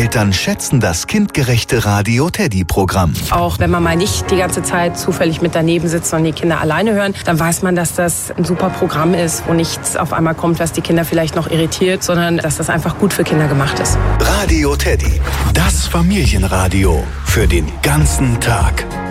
Eltern schätzen das kindgerechte Radio Teddy-Programm. Auch wenn man mal nicht die ganze Zeit zufällig mit daneben sitzt und die Kinder alleine hören, dann weiß man, dass das ein super Programm ist, wo nichts auf einmal kommt, was die Kinder vielleicht noch irritiert, sondern dass das einfach gut für Kinder gemacht ist. Radio Teddy, das Familienradio für den ganzen Tag.